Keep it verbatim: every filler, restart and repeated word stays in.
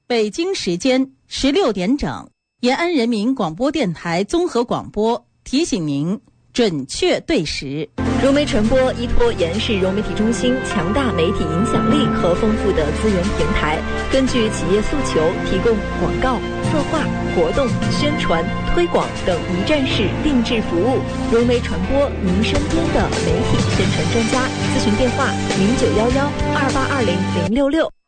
北京时间十六点整，延安人民广播电台综合广播提醒您准确对时。 融媒传播依托延安市融媒体中心强大媒体影响力和丰富的资源平台，根据企业诉求，提供广告、策划、活动、宣传、推广等一站式定制服务。融媒传播，您身边的媒体宣传专家。咨询电话：零九幺幺二八二零零六六。